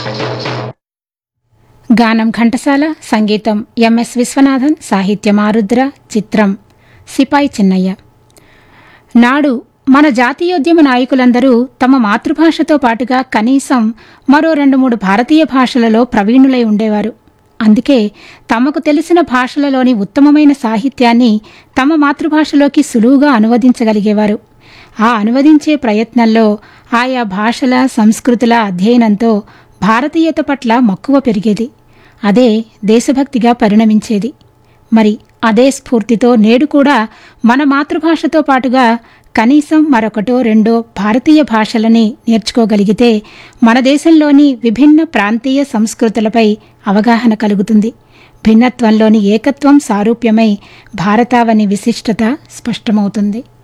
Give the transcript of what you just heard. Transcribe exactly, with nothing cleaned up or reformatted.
గానం ఘంటసాల, సంగీతం ఎంఎస్ విశ్వనాథన్, సాహిత్యం ఆరుద్ర, చిత్రం సిపాయి చిన్నయ్య. నాడు మన జాతీయోద్యమ నాయకులందరూ తమ మాతృభాషతో పాటుగా కనీసం మరో రెండు మూడు భారతీయ భాషలలో ప్రవీణులై ఉండేవారు. అందుకే తమకు తెలిసిన భాషలలోని ఉత్తమమైన సాహిత్యాన్ని తమ మాతృభాషలోకి సులువుగా అనువదించగలిగేవారు. ఆ అనువదించే ప్రయత్నంలో ఆయా భాషల, సంస్కృతుల అధ్యయనంతో భారతీయత పట్ల మక్కువ పెరిగేది. అదే దేశభక్తిగా పరిణమించేది. మరి అదే స్ఫూర్తితో నేడు కూడా మన మాతృభాషతో పాటుగా కనీసం మరొకటో రెండో భారతీయ భాషలని నేర్చుకోగలిగితే మన దేశంలోని విభిన్న ప్రాంతీయ సంస్కృతులపై అవగాహన కలుగుతుంది. భిన్నత్వంలోని ఏకత్వం సారూప్యమై భారతావని విశిష్టత స్పష్టమవుతుంది.